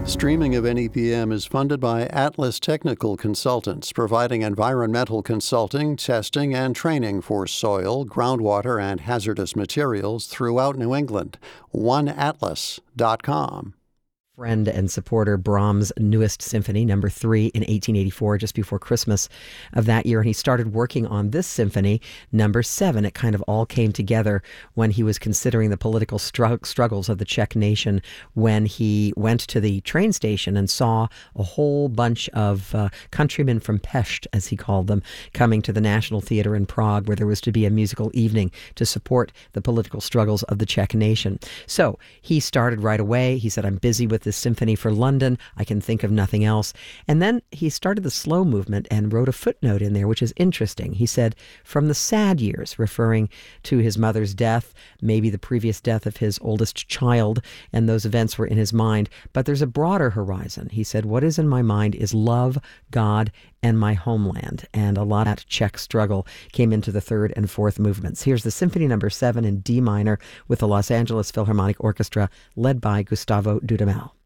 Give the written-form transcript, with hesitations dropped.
Streaming of NEPM is funded by Atlas Technical Consultants, providing environmental consulting, testing, and training for soil, groundwater, and hazardous materials throughout New England. OneAtlas.com. Friend and supporter Brahms' newest symphony, number 3, in 1884, just before Christmas of that year. And he started working on this symphony, number 7. It kind of all came together when he was considering the political struggles of the Czech nation, when he went to the train station and saw a whole bunch of countrymen from Pest, as he called them, coming to the National Theatre in Prague, where there was to be a musical evening to support the political struggles of the Czech nation. So he started right away. He said, I'm busy with this symphony for London. I can think of nothing else. And then he started the slow movement and wrote a footnote in there, which is interesting. He said, from the sad years, referring to his mother's death, maybe the previous death of his oldest child, and those events were in his mind. But there's a broader horizon. He said, what is in my mind is love, God, and my homeland. And a lot of that Czech struggle came into the 3rd and 4th movements. Here's the Symphony number 7 in D minor with the Los Angeles Philharmonic Orchestra, led by Gustavo Dudamel.